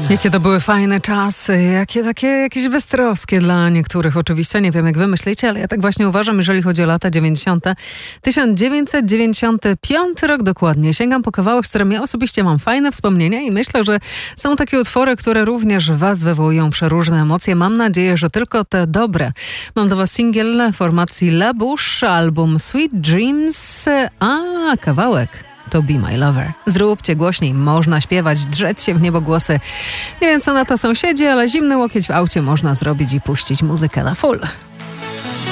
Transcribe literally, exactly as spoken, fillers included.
Jakie to były fajne czasy, jakie takie jakieś beztroskie dla niektórych oczywiście, nie wiem jak wy myślicie, ale ja tak właśnie uważam, jeżeli chodzi o lata dziewięćdziesiąte. tysiąc dziewięćset dziewięćdziesiąty piąty rok dokładnie. Sięgam po kawałek, z którym ja osobiście mam fajne wspomnienia i myślę, że są takie utwory, które również was wywołują przeróżne emocje. Mam nadzieję, że tylko te dobre. Mam do was singiel formacji La Bouche, album Sweet Dreams, a kawałek to Be My Lover. Zróbcie głośniej, można śpiewać, drzeć się w niebogłosy. Nie wiem co na to sąsiedzi, ale zimny łokieć w aucie można zrobić i puścić muzykę na full.